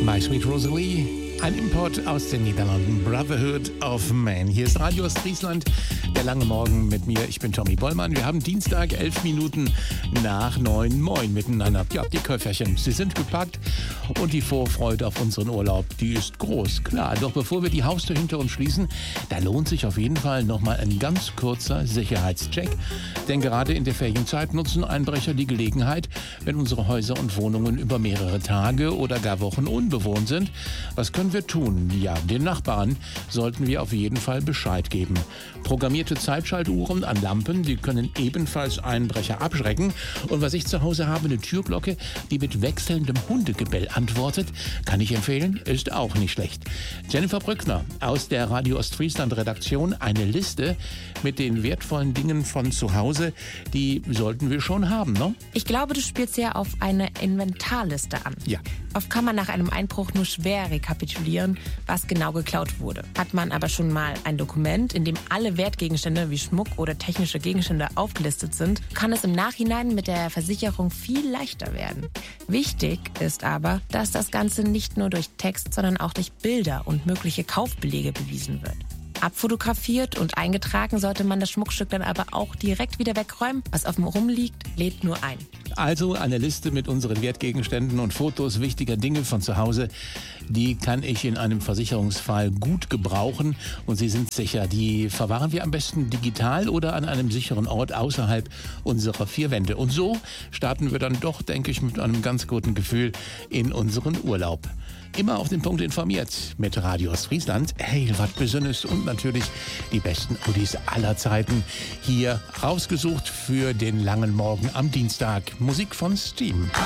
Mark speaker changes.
Speaker 1: My Sweet Rosalie, ein Import aus den Niederlanden, Brotherhood of Man. Hier ist Radio Ostfriesland, der lange Morgen mit mir. Ich bin Tommy Bollmann. Wir haben Dienstag, 11 Minuten nach 9. Moin miteinander. Ja, die Köfferchen, sie sind gepackt und die Vorfreude auf unseren Urlaub, die ist groß, klar. Doch bevor wir die Haustür hinter uns schließen, da lohnt sich auf jeden Fall nochmal ein ganz kurzer Sicherheitscheck. Denn gerade in der Ferienzeit nutzen Einbrecher die Gelegenheit, wenn unsere Häuser und Wohnungen über mehrere Tage oder gar Wochen unbewohnt sind. Was können wir tun? Ja, den Nachbarn sollten wir auf jeden Fall Bescheid geben. Programmierte Zeitschaltuhren an Lampen, die können ebenfalls Einbrecher abschrecken. Und was ich zu Hause habe, eine Türglocke, die mit wechselndem Hundegebell antwortet, kann ich empfehlen, ist auch nicht schlecht. Jennifer Brückner aus der Radio Ostfriesland Redaktion, eine Liste mit den wertvollen Dingen von zu Hause, die sollten wir schon haben, ne?
Speaker 2: Ich glaube, du spielst ja auf eine Inventarliste an.
Speaker 1: Ja.
Speaker 2: Oft kann man nach einem Einbruch nur schwer rekapitulieren, was genau geklaut wurde. Hat man aber schon mal ein Dokument, in dem alle Wertgegenstände wie Schmuck oder technische Gegenstände aufgelistet sind, kann es im Nachhinein mit der Versicherung viel leichter werden. Wichtig ist aber, dass das Ganze nicht nur durch Text, sondern auch durch Bilder und mögliche Kaufbelege bewiesen wird. Abfotografiert und eingetragen sollte man das Schmuckstück dann aber auch direkt wieder wegräumen. Was auf dem rumliegt, lädt nur ein.
Speaker 1: Also eine Liste mit unseren Wertgegenständen und Fotos wichtiger Dinge von zu Hause, die kann ich in einem Versicherungsfall gut gebrauchen und Sie sind sicher, die verwahren wir am besten digital oder an einem sicheren Ort außerhalb unserer vier Wände. Und so starten wir dann doch, denke ich, mit einem ganz guten Gefühl in unseren Urlaub. Immer auf den Punkt informiert mit Radio Ostfriesland. Hey, was Besonderes und natürlich die besten Oldies aller Zeiten hier rausgesucht für den langen Morgen am Dienstag. Musik von Steam.